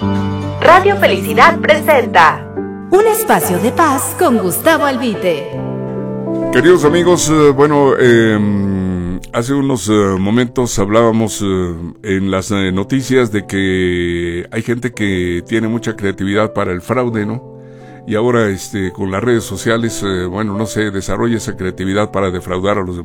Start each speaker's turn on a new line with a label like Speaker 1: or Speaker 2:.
Speaker 1: Radio Felicidad presenta
Speaker 2: un espacio de paz con Gustavo Albite.
Speaker 3: Queridos amigos, hace unos momentos hablábamos en las noticias de que hay gente que tiene mucha creatividad para el fraude, ¿no? Y ahora con las redes sociales, desarrolla esa creatividad para defraudar a los demás.